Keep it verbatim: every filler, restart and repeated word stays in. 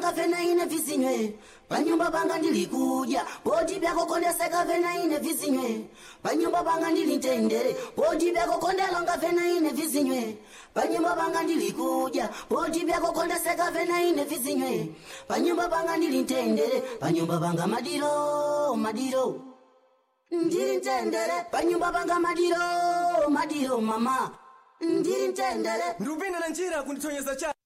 kondeseka vena ine vizinywe panyumba panga ndili kudya poti byako kondeseka vena ine vizinywe panyumba panga ndili ntendere poti byako kondelonga vena ine vizinywe panyumba panga ndili kudya poti byako kondeseka vena ine vizinywe panyumba panga ndili ntendere panyumba panga madiro madiro ndili ntendere panyumba panga madiro madiro mama ndili ntendere ndupenda na njira kunditonyeza cha